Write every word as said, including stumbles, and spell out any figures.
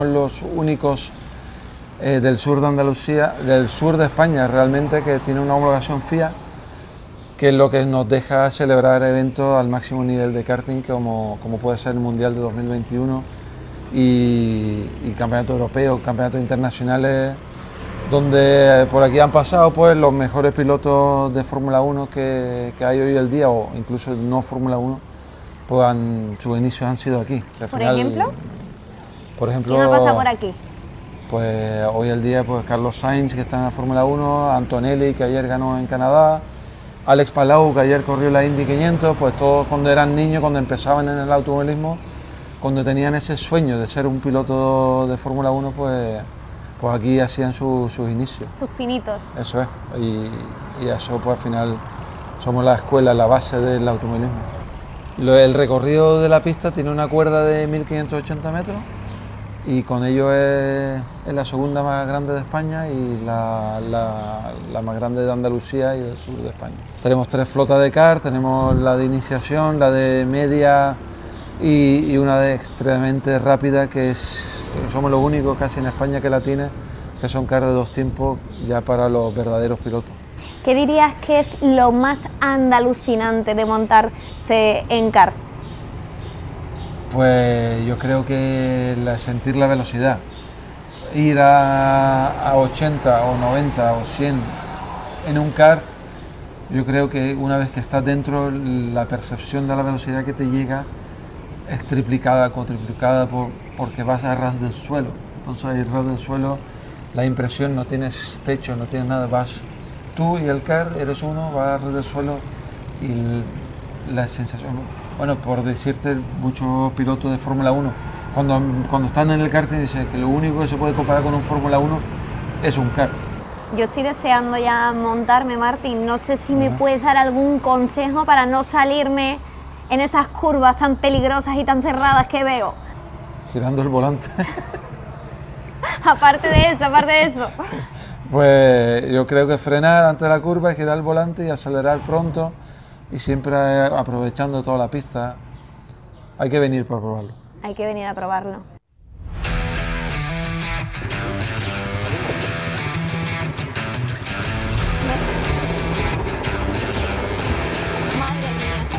Los únicos eh, del sur de Andalucía, del sur de España realmente, que tiene una homologación F I A, que es lo que nos deja celebrar eventos al máximo nivel de karting, como, como puede ser el Mundial de dos mil veintiuno y, y campeonatos europeos, campeonatos internacionales, donde por aquí han pasado pues los mejores pilotos de Fórmula uno que, que hay hoy el día, o incluso no Fórmula uno, pues han, sus inicios han sido aquí. O sea, ¿Por final, ejemplo? Por ejemplo, ¿Quién ha pasado por aquí? Pues hoy el día pues Carlos Sainz, que está en la Fórmula uno, Antonelli, que ayer ganó en Canadá, Alex Palou, que ayer corrió la Indy quinientos, pues todos cuando eran niños, cuando empezaban en el automovilismo, cuando tenían ese sueño de ser un piloto de Fórmula uno, pues, pues aquí hacían su, sus inicios. Sus pinitos. Eso es, y, y eso pues al final somos la escuela, la base del automovilismo. Lo, el recorrido de la pista tiene una cuerda de mil quinientos ochenta metros, y con ello es, es la segunda más grande de España y la, la, la más grande de Andalucía y del sur de España. Tenemos tres flotas de kart, tenemos la de iniciación, la de media y, y una de extremadamente rápida, que es, somos los únicos casi en España que la tiene, que son kart de dos tiempos ya para los verdaderos pilotos. ¿Qué dirías que es lo más andalucinante de montarse en kart? Pues yo creo que la, sentir la velocidad, ir a, a ochenta o noventa o cien en un kart, yo creo que una vez que estás dentro, la percepción de la velocidad que te llega es triplicada, cuatriplicada, por, porque vas a ras del suelo. Entonces ahí ras del suelo, la impresión, no tienes techo, no tienes nada, vas tú y el kart, eres uno, vas a ras del suelo y la sensación... Bueno, por decirte, muchos pilotos de Fórmula uno, cuando, cuando están en el karting, dicen que lo único que se puede comparar con un Fórmula uno es un kart. Yo estoy deseando ya montarme, Martín. No sé si me puedes dar algún consejo para no salirme en esas curvas tan peligrosas y tan cerradas que veo. Girando el volante. Aparte de eso, aparte de eso. Pues yo creo que frenar antes de la curva, girar el volante y acelerar pronto. Y siempre aprovechando toda la pista. Hay que venir para probarlo. Hay que venir a probarlo. ¿No?